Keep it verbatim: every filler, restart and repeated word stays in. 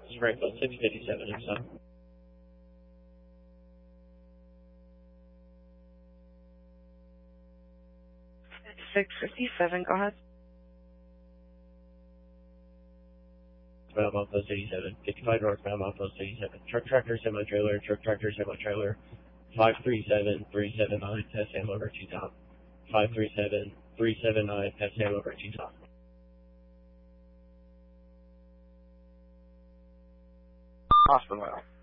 Right, plus six fifty-seven, I'm sorry. six fifty-seven, go ahead. Mount Post eighty-seven, fifty-five north, Mount Post eighty-seven. Truck tractor, semi-trailer, truck tractor, semi-trailer. five three seven, three seven nine, pass Sam over to top. five three seven, three seven nine, pass Sam over to top. Hospital.